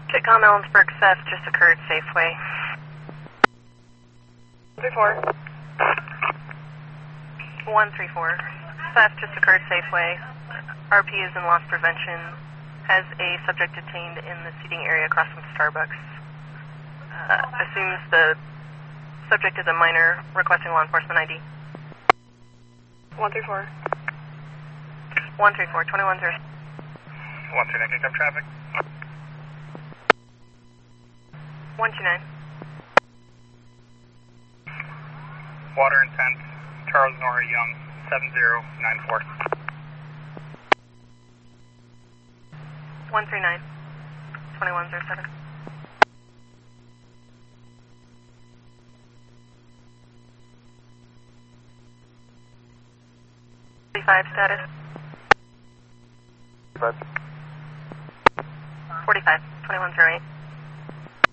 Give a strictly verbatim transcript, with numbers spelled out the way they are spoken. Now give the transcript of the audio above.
Kitcom Ellensburg theft just occurred Safeway. three four. one three four. Theft just occurred Safeway. R P is in loss prevention. Has a subject detained in the seating area across from Starbucks. Uh, assumes the subject is a minor requesting law enforcement I D. one three four. one three four, twenty-one zero. one two nine, Kitcom traffic. one two nine. Water intent, Charles Nora Young, seven zero nine four. one three nine, twenty-one zero seven. forty-five status. forty-five. forty-five, twenty-one zero eight.